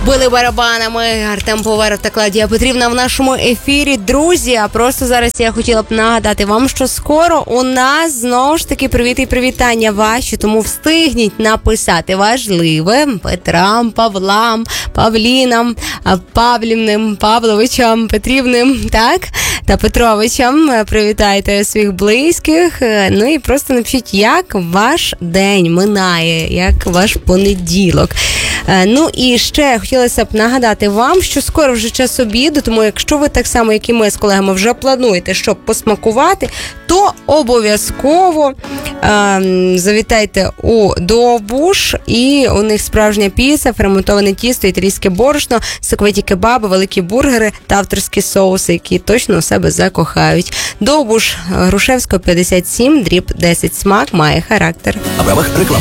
Били барабанами Артем Поваров та Клавдія Петрівна в нашому ефірі. Друзі, а просто зараз я хотіла б нагадати вам, що скоро у нас знову ж таки привіт і привітання ваші, тому встигніть написати важливе Петрам, Павлам, Павлінам, Павлівним, Павловичам, Петрівним, так? Та Петровичам. Привітайте своїх близьких. Ну і просто напишіть, як ваш день минає, як ваш понеділок. Ну і ще хотілося б нагадати вам, що скоро вже час обіду, тому якщо ви так само, як і ми з колегами, вже плануєте, щоб посмакувати, то обов'язково завітайте у Довбуш, і у них справжня піца, ферментоване тісто, італійське борошно, соковиті кебаби, великі бургери та авторські соуси, які точно у себе закохають. Довбуш, Грушевського, 57, дріб 10. Смак має характер. А правах реклама.